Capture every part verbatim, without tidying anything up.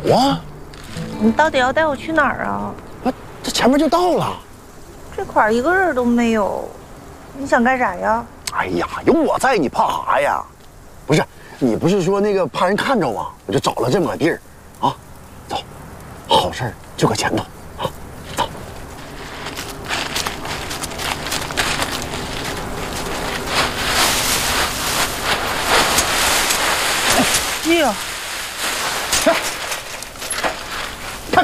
啊！ 你到底要带我去哪儿啊？ 啊，这前面就到了。 这块儿一个人都没有，你想干啥呀？ 哎呀，有我在，你怕啥呀？不是，你不是说那个怕人看着吗？我就找了这么个地儿，啊，走，好事就搁前头，啊，走。 哎呀！ 看，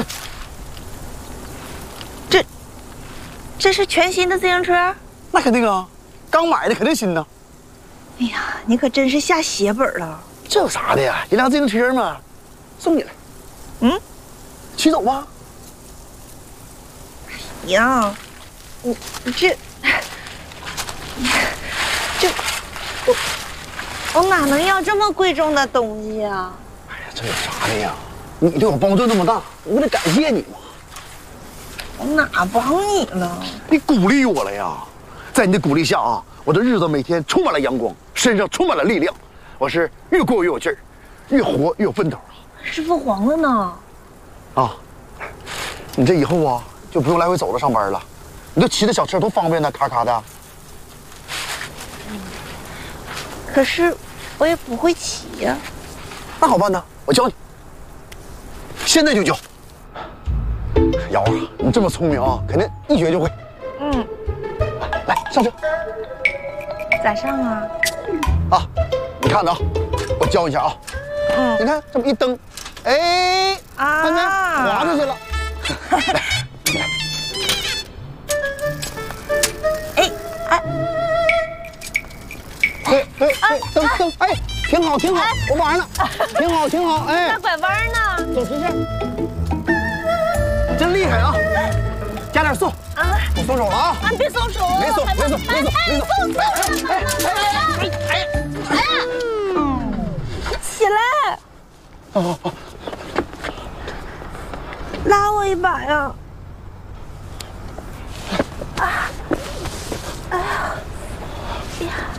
这这是全新的自行车？ 那肯定啊，刚买的肯定新呢。 哎呀，你可真是下血本了。 这有啥的呀？一辆自行车嘛，送你了。 嗯， 骑走吧。 哎呀，你你这这我我哪能要这么贵重的东西呀？ 哎呀，这有啥的呀？ 你对我帮助那么大，我得感谢你嘛。 我哪帮你了？ 你鼓励我了呀！在你的鼓励下啊，我的日子每天充满了阳光，身上充满了力量，我是越过越有劲儿，越活越有奔头啊！ 师傅黄了呢。 啊，你这以后啊就不用来回走着上班了，你就骑着小车多方便呢，咔咔的。 可是我也不会骑呀。 那好办呢，我教你。 现在就教，瑶啊，你这么聪明啊，肯定一学就会。 嗯， 来上车。 咋上啊？ 啊，你看着啊，我教你一下啊。嗯，你看这么一蹬，哎， 啊， 看没？滑出去了。 哎哎对对对，蹬蹬，哎，挺好挺好，我玩呢，挺好挺好，哎。 那拐弯呢？ 走直线，真厉害啊！加点速啊！我松手了啊！ 啊，别松手！ 没松，没松，没松，没松！ 松手！哎哎哎哎呀！起来！ 哦哦， 拉我一把呀！啊！哎呀！呀！